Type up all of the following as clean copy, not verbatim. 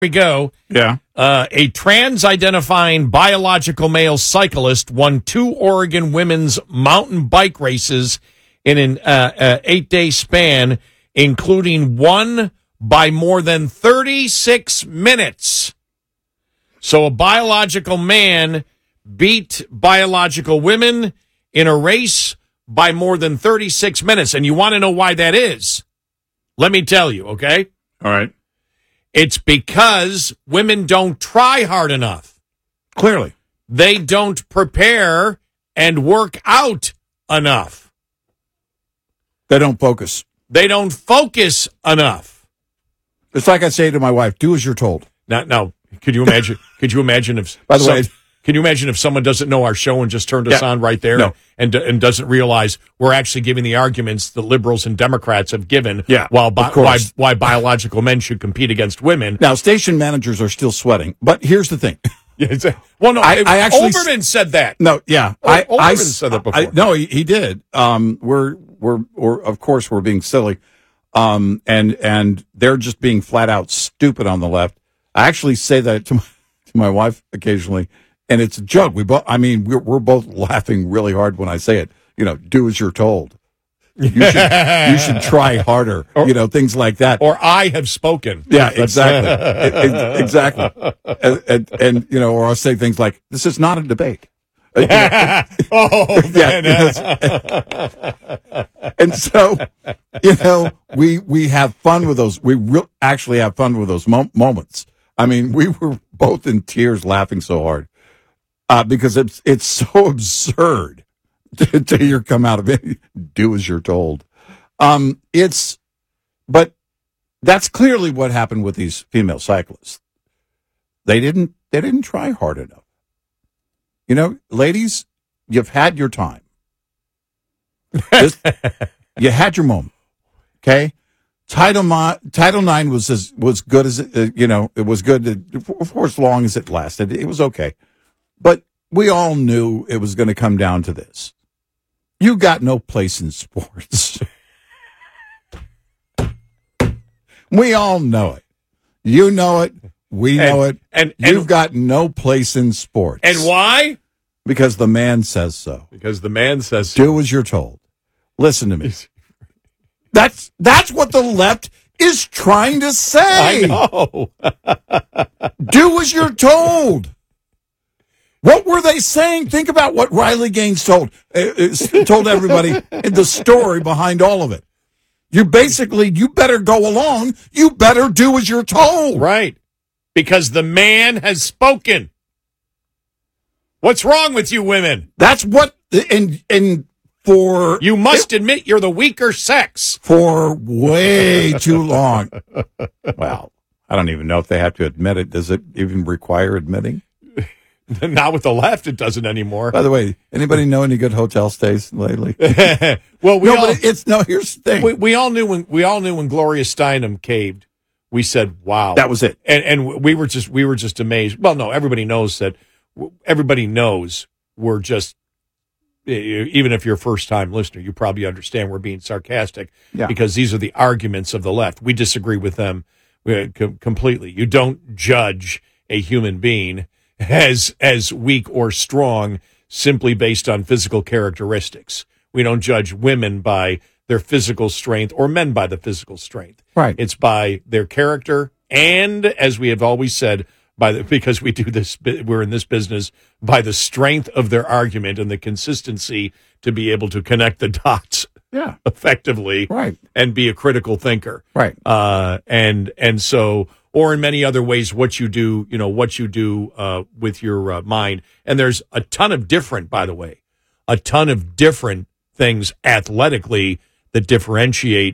we go. Yeah. A trans-identifying biological male cyclist won 2 Oregon women's mountain bike races in an 8-day span, including one by more than 36 minutes. So a biological man beat biological women in a race by more than 36 minutes. And you want to know why that is? Let me tell you, okay? All right. It's because women don't try hard enough. Clearly. They don't prepare and work out enough. They don't focus. They don't focus enough. It's like I say to my wife, do as you're told. Now, could you imagine? Could you imagine if? By the way, can you imagine if someone doesn't know our show and just turned us on right there, and doesn't realize we're actually giving the arguments that liberals and Democrats have given? Yeah, why biological men should compete against women. Now, station managers are still sweating, but here's the thing. Well, no, I actually Olbermann said that. No, yeah, Olbermann said that before. No, he did. We're of course we're being silly, and they're just being flat out stupid on the left. I actually say that to my wife occasionally. And it's a joke. We're both laughing really hard when I say it. Do as you're told. You should try harder. Things like that. Or I have spoken. Yeah, exactly. Exactly. And or I'll say things like, "This is not a debate." Man. And so, we have fun with those. We actually have fun with those moments. We were both in tears laughing so hard. Because it's so absurd to hear come out of it. Do as you're told. But that's clearly what happened with these female cyclists. They didn't try hard enough. Ladies, you've had your time. You had your moment. Okay. Title IX was good as it was good for as long as it lasted. It was okay. But we all knew it was going to come down to this. You got no place in sports. We all know it. You know it. We know it. And you've got no place in sports. And why? Because the man says so. Because the man says so. Do as you're told. Listen to me. That's what the left is trying to say. I know. Do as you're told. What were they saying? Think about what Riley Gaines told everybody in the story behind all of it. You better go along. You better do as you're told. Right. Because the man has spoken. What's wrong with you women? That's what, and for... You must admit you're the weaker sex. For way too long. Well, I don't even know if they have to admit it. Does it even require admitting? Not with the left, it doesn't anymore. By the way, anybody know any good hotel stays lately? Well, here's the thing. We all knew when Gloria Steinem caved. We said, "Wow, that was it." And we were just amazed. Well, no, everybody knows that. Everybody knows we're just. Even if you're a first-time listener, you probably understand we're being sarcastic because these are the arguments of the left. We disagree with them completely. You don't judge a human being as weak or strong simply based on physical characteristics. We don't judge women by their physical strength or men by the physical strength. Right. It's by their character and, as we have always said, because we do this, we're in this business, by the strength of their argument and the consistency to be able to connect the dots effectively, right, and be a critical thinker, right, and so, or in many other ways, what you do with your mind. And there's a ton of different, by the way, things athletically that differentiate,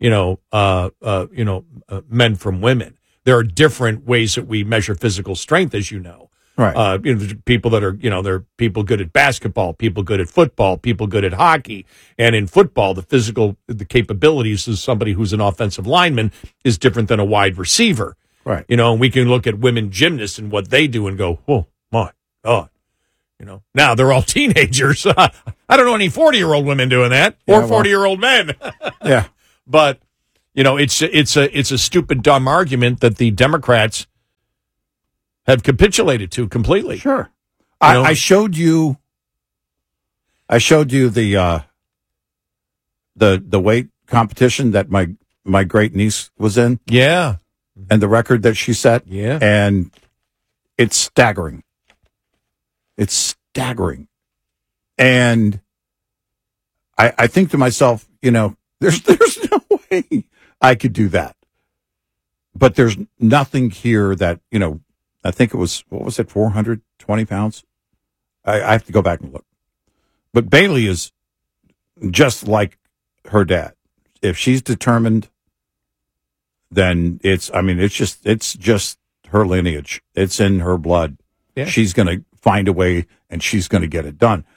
men from women. There are different ways that we measure physical strength, as you know. Right. There's people that are, there are people good at basketball, people good at football, people good at hockey. And in football, the capabilities of somebody who's an offensive lineman is different than a wide receiver. Right. And we can look at women gymnasts and what they do and go, oh, my God. Now they're all teenagers. I don't know any 40-year-old women doing that or 40-year-old men. Yeah. But, it's a stupid, dumb argument that the Democrats have capitulated to completely. Sure. I showed you the weight competition that my great niece was in. Yeah. And the record that she set. Yeah. And it's staggering. It's staggering. And I think to myself, there's no way I could do that. But there's nothing here that, I think it was, 420 pounds? I have to go back and look. But Bailey is just like her dad. If she's determined, then it's just her lineage. It's in her blood. Yeah. She's going to find a way and she's going to get it done.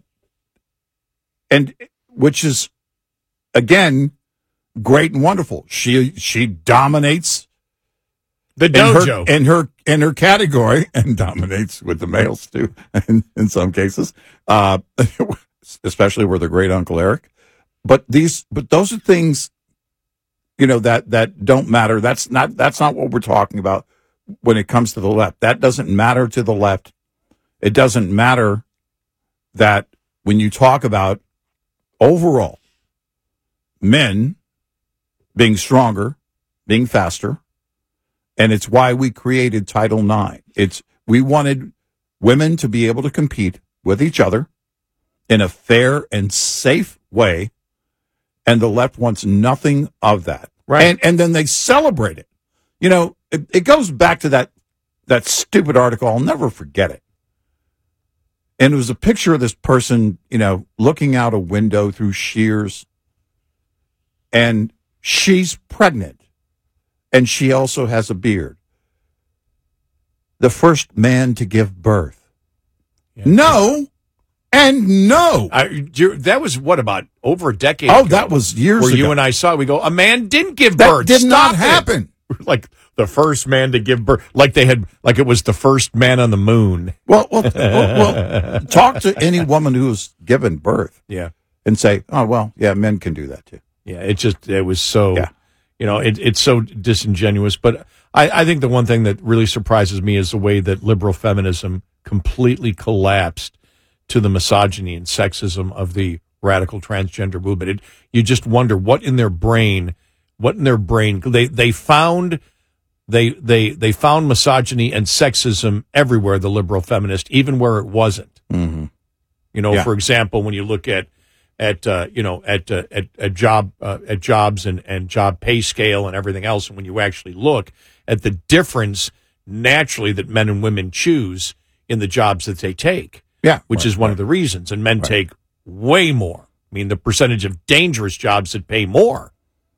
Which is, again, great and wonderful. She dominates the dojo in her category and dominates with the males too, in some cases, especially with her great Uncle Eric. But those are things, that don't matter. That's not what we're talking about when it comes to the left. That doesn't matter to the left. It doesn't matter that when you talk about overall men being stronger, being faster, and it's why we created Title IX. We wanted women to be able to compete with each other in a fair and safe way, and the left wants nothing of that. Right. And then they celebrate it. It goes back to that stupid article. I'll never forget it. And it was a picture of this person, looking out a window through shears. And she's pregnant. And she also has a beard. The first man to give birth. Yeah. No. And no. That was about over a decade ago? Oh, that was years ago. Where you and I saw, we go, a man didn't give birth. That did not happen. Like the first man to give birth, like it was the first man on the moon. Well, talk to any woman who's given birth. Yeah. And say, oh, well, yeah, men can do that too. Yeah. It was so, it's so disingenuous. But I think the one thing that really surprises me is the way that liberal feminism completely collapsed to the misogyny and sexism of the radical transgender movement. You just wonder what in their brain they found misogyny and sexism everywhere. The liberal feminist, even where it wasn't. Mm-hmm. For example, when you look at jobs and job pay scale and everything else, and when you actually look at the difference naturally that men and women choose in the jobs that they take, which is one of the reasons, and men take way more. I mean, the percentage of dangerous jobs that pay more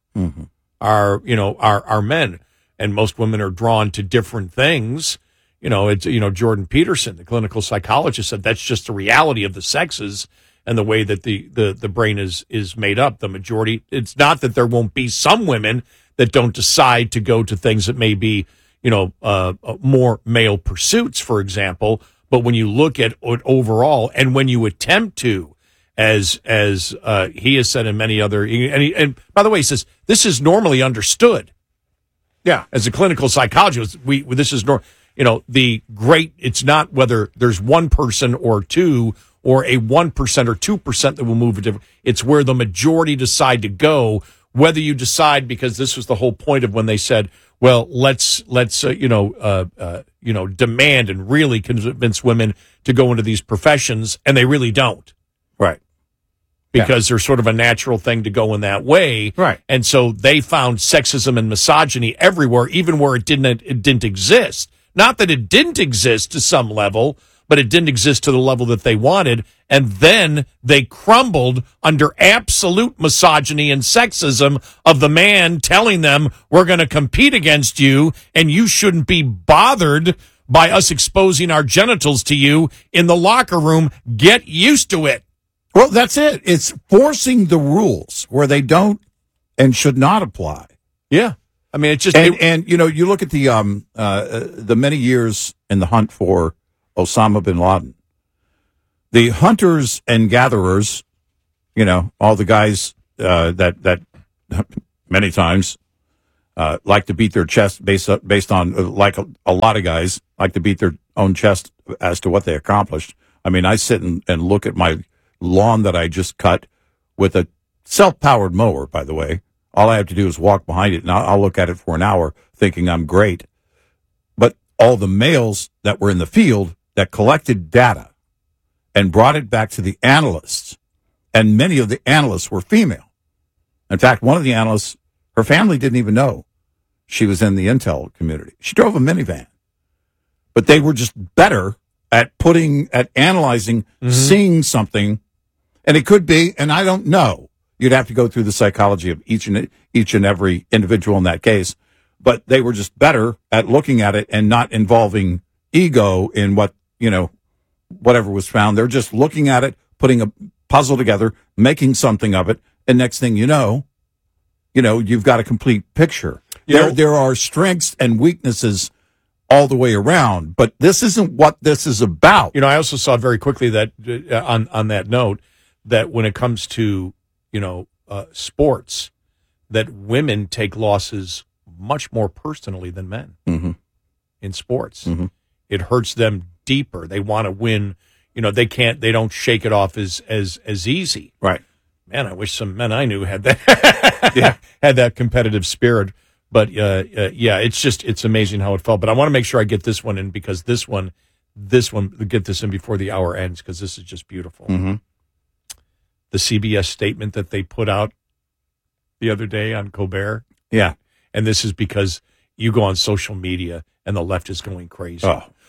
are men, and most women are drawn to different things. Jordan Peterson, the clinical psychologist, said that's just the reality of the sexes and the way that the brain is made up. The majority, it's not that there won't be some women that don't decide to go to things that may be, more male pursuits, for example. But when you look at it overall, and when you attempt to, as he has said in many other, and by the way, he says this is normally understood. Yeah, as a clinical psychologist, this is it's not whether there's one person or two or a 1% or 2% that will move a different. It's where the majority decide to go. Whether you decide, because this was the whole point of when they said, well, let's demand and really convince women to go into these professions, and they really don't. Right. Because there's sort of a natural thing to go in that way. Right. And so they found sexism and misogyny everywhere, even where it didn't exist. Not that it didn't exist to some level, but it didn't exist to the level that they wanted. And then they crumbled under absolute misogyny and sexism of the man telling them, we're going to compete against you, and you shouldn't be bothered by us exposing our genitals to you in the locker room. Get used to it. Well, that's it. It's forcing the rules where they don't and should not apply. Yeah. I mean, it's just... And you look at the many years in the hunt for Osama bin Laden. The hunters and gatherers, all the guys that many times like to beat their chest based on like a lot of guys like to beat their own chest as to what they accomplished. I mean, I sit and look at my lawn that I just cut with a self-powered mower, by the way. All I have to do is walk behind it, and I'll look at it for an hour thinking I'm great. But all the males that were in the field that collected data and brought it back to the analysts, and many of the analysts were female. In fact, one of the analysts, her family didn't even know she was in the intel community. She drove a minivan. But they were just better at analyzing, seeing something. And it could be, and I don't know. You'd have to go through the psychology of each and every individual in that case. But they were just better at looking at it and not involving ego in whatever was found. They're just looking at it, putting a puzzle together, making something of it. And next thing you know, you've got a complete picture. There are strengths and weaknesses all the way around, but this isn't what this is about. I also saw very quickly that on that note, that when it comes to, sports, that women take losses much more personally than men in sports. Mm-hmm. It hurts them deeper. They want to win. They don't shake it off as easy. Right. Man, I wish some men I knew had that, had that competitive spirit. But, it's amazing how it felt. But I want to make sure I get this one in, because this one, get this in before the hour ends, because this is just beautiful. Mm-hmm. The CBS statement that they put out the other day on Colbert. Yeah. And this is because you go on social media and the left is going crazy.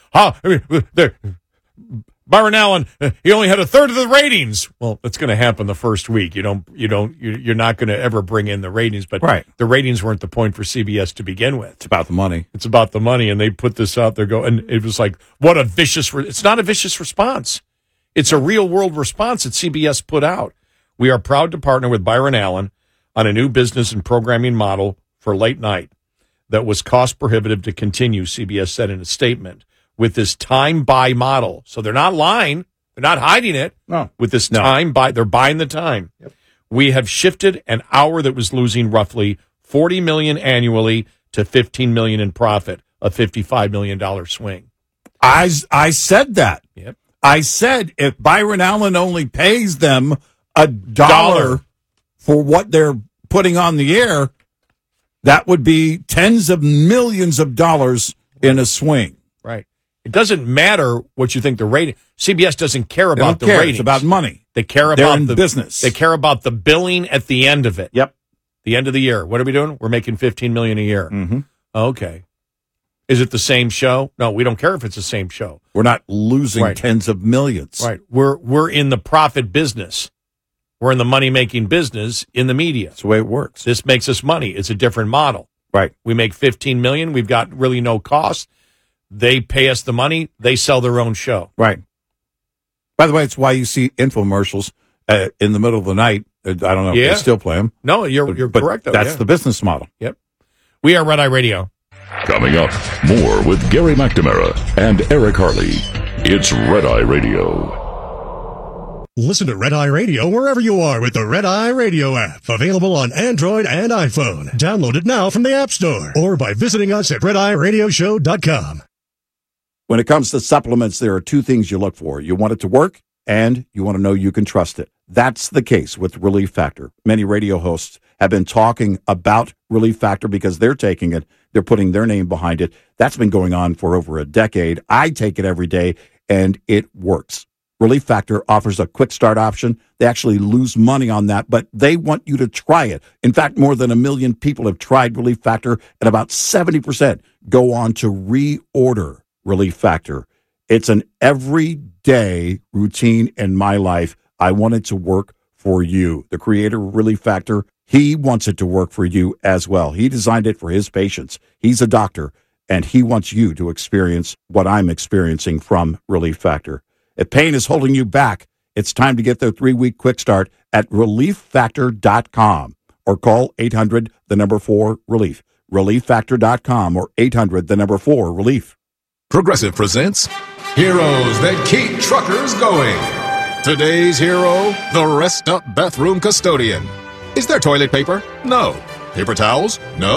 Byron Allen, he only had a third of the ratings. Well, that's going to happen the first week. You're not going to ever bring in the ratings, but the ratings weren't the point for CBS to begin with. It's about the money. It's about the money, and they put this out there, and it was like, what a vicious, it's not a vicious response. It's a real world response that CBS put out. We are proud to partner with Byron Allen on a new business and programming model for late night that was cost prohibitive to continue, CBS said in a statement, with this time buy model. So they're not lying. They're not hiding it. No. With this time buy, they're buying the time. Yep. We have shifted an hour that was losing roughly $40 million annually to $15 million in profit, a $55 million swing. I said that. Yep. I said if Byron Allen only pays them $1 for what they're putting on the air, that would be tens of millions of dollars in a swing. Right. It doesn't matter what you think the rating. CBS doesn't care about the ratings. It's about money. They care They're about in the business. They care about the billing at the end of it. Yep. The end of the year. What are we doing? We're making $15 million a year. Mm-hmm. Okay. Is it the same show? No, we don't care if it's the same show. We're not losing tens of millions. Right. We're in the profit business. We're in the money-making business in the media. That's the way it works. This makes us money. It's a different model. Right. We make $15 million. We've got really no cost. They pay us the money. They sell their own show. Right. By the way, it's why you see infomercials in the middle of the night. I don't know if they still play them. No, you're correct, though. That's the business model. Yep. We are Red Eye Radio. Coming up, more with Gary McNamara and Eric Harley. It's Red Eye Radio. Listen to Red Eye Radio wherever you are with the Red Eye Radio app. Available on Android and iPhone. Download it now from the App Store or by visiting us at RedEyeRadioshow.com. When it comes to supplements, there are two things you look for. You want it to work, and you want to know you can trust it. That's the case with Relief Factor. Many radio hosts have been talking about Relief Factor because they're taking it. They're putting their name behind it. That's been going on for over a decade. I take it every day, and it works. Relief Factor offers a quick start option. They actually lose money on that, but they want you to try it. In fact, more than 1 million people have tried Relief Factor, and about 70% go on to reorder Relief Factor. It's an everyday routine in my life. I want it to work for you. The creator of Relief Factor, he wants it to work for you as well. He designed it for his patients. He's a doctor, and he wants you to experience what I'm experiencing from Relief Factor. If pain is holding you back, it's time to get their 3-week quick start at ReliefFactor.com or call 800-4-RELIEF. ReliefFactor.com or 800-4-RELIEF. Progressive presents Heroes That Keep Truckers Going. Today's hero, the rest-up bathroom custodian. Is there toilet paper? No. Paper towels? No.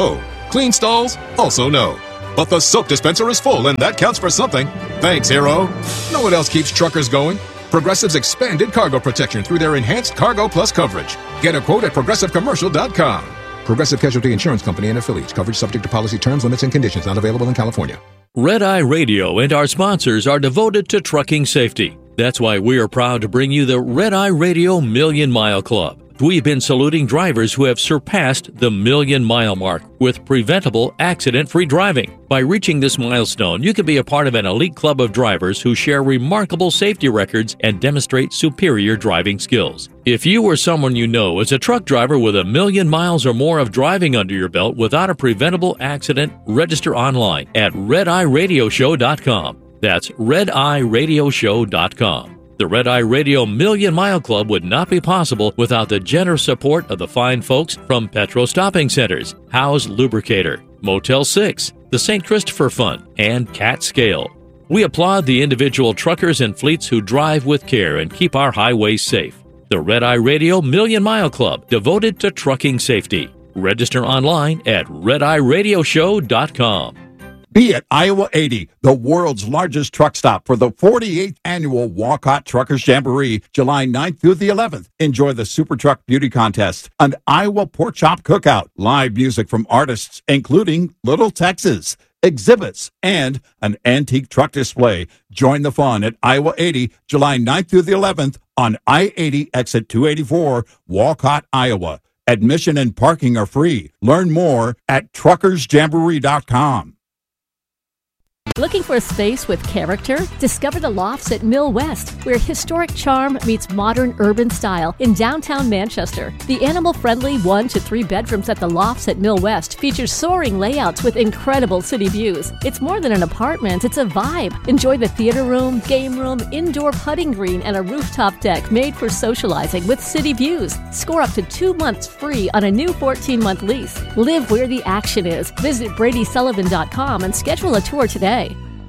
Clean stalls? Also no. But the soap dispenser is full, and that counts for something. Thanks, Hero. Know what else keeps truckers going? Progressive's expanded cargo protection through their enhanced Cargo Plus coverage. Get a quote at ProgressiveCommercial.com. Progressive Casualty Insurance Company and affiliates. Coverage subject to policy terms, limits, and conditions. Not available in California. Red Eye Radio and our sponsors are devoted to trucking safety. That's why we are proud to bring you the Red Eye Radio Million Mile Club. We've been saluting drivers who have surpassed the 1,000,000-mile mark with preventable, accident-free driving. By reaching this milestone, you can be a part of an elite club of drivers who share remarkable safety records and demonstrate superior driving skills. If you or someone you know is a truck driver with 1,000,000 miles or more of driving under your belt without a preventable accident, register online at redeyeradioshow.com. That's redeyeradioshow.com. The Red Eye Radio Million Mile Club would not be possible without the generous support of the fine folks from Petro Stopping Centers, Howe's Lubricator, Motel 6, the St. Christopher Fund, and Cat Scale. We applaud the individual truckers and fleets who drive with care and keep our highways safe. The Red Eye Radio Million Mile Club, devoted to trucking safety. Register online at redeyeradioshow.com. Be at Iowa 80, the world's largest truck stop for the 48th annual Walcott Truckers Jamboree, July 9th through the 11th. Enjoy the Super Truck Beauty Contest, an Iowa Pork Chop Cookout, live music from artists including Little Texas, exhibits, and an antique truck display. Join the fun at Iowa 80, July 9th through the 11th on I-80 exit 284, Walcott, Iowa. Admission and parking are free. Learn more at truckersjamboree.com. Looking for a space with character? Discover the Lofts at Mill West, where historic charm meets modern urban style in downtown Manchester. The animal-friendly 1 to 3 bedrooms at the Lofts at Mill West features soaring layouts with incredible city views. It's more than an apartment, it's a vibe. Enjoy the theater room, game room, indoor putting green, and a rooftop deck made for socializing with city views. Score up to 2 months free on a new 14-month lease. Live where the action is. Visit BradySullivan.com and schedule a tour today.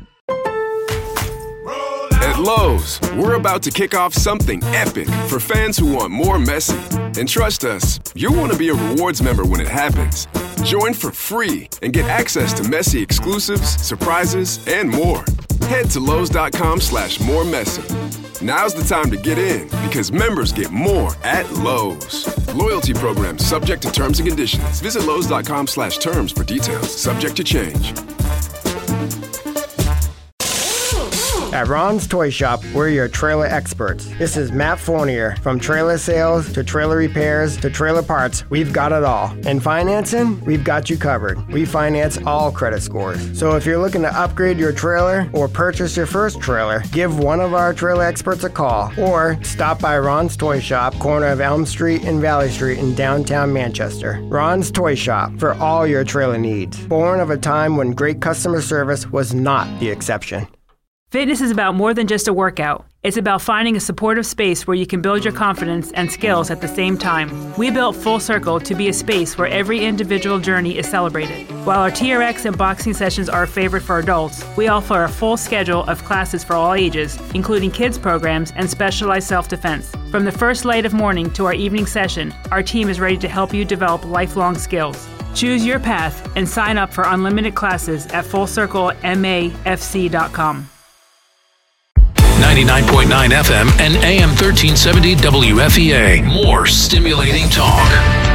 At Lowe's, we're about to kick off something epic for fans who want more Messi. And trust us, you'll want to be a rewards member when it happens. Join for free and get access to Messi exclusives, surprises, and more. Head to Lowe's.com/moremessy. Now's the time to get in because members get more at Lowe's. Loyalty program subject to terms and conditions. Visit Lowe's.com/terms for details. Subject to change. At Ron's Toy Shop, we're your trailer experts. This is Matt Fournier. From trailer sales to trailer repairs to trailer parts, we've got it all. And financing, we've got you covered. We finance all credit scores. So if you're looking to upgrade your trailer or purchase your first trailer, give one of our trailer experts a call or stop by Ron's Toy Shop, corner of Elm Street and Valley Street in downtown Manchester. Ron's Toy Shop for all your trailer needs. Born of a time when great customer service was not the exception. Fitness is about more than just a workout. It's about finding a supportive space where you can build your confidence and skills at the same time. We built Full Circle to be a space where every individual journey is celebrated. While our TRX and boxing sessions are a favorite for adults, we offer a full schedule of classes for all ages, including kids programs and specialized self-defense. From the first light of morning to our evening session, our team is ready to help you develop lifelong skills. Choose your path and sign up for unlimited classes at FullCircleMAFC.com. 99.9 FM and AM 1370 WFEA. More stimulating talk.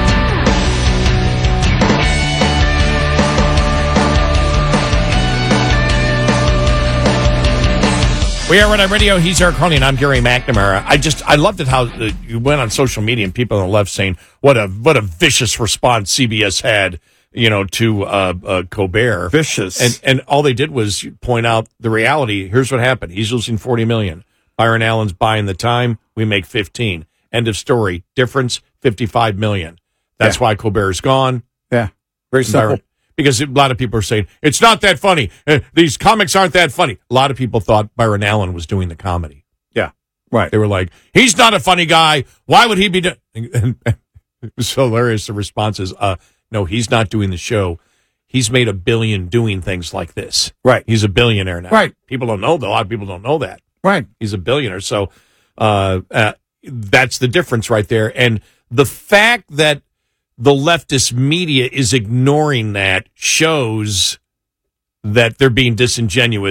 We are Red Eye Radio. He's Eric Carly, and I'm Gary McNamara. I loved it how you went on social media and people on the left saying what a vicious response CBS had, to Colbert. Vicious. And all they did was point out the reality. Here's what happened. He's losing $40 million. Byron Allen's buying the time. We make 15. End of story. Difference, $55 million. That's why Colbert's gone. Yeah. Very simple. Because a lot of people are saying, it's not that funny. These comics aren't that funny. A lot of people thought Byron Allen was doing the comedy. Yeah. Right. They were like, he's not a funny guy. Why would he be doing? And it was so hilarious. The response is, no, he's not doing the show. He's made $1 billion doing things like this. Right. He's a billionaire now. Right. People don't know, though. A lot of people don't know that. Right. He's a billionaire. So that's the difference right there. And the fact that the leftist media is ignoring that shows that they're being disingenuous